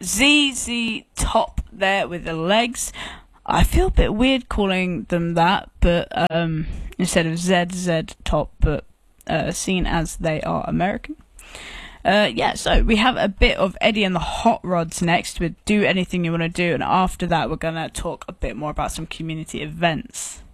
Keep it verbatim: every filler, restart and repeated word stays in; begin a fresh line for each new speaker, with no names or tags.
Z Z Top there with the legs. I feel a bit weird calling them that, but um, instead of Z Z Top, but uh, seen as they are American. Uh, yeah, so we have a bit of Eddie and the Hot Rods next with Do Anything You Want to Do, and after that we're going to talk a bit more about some community events.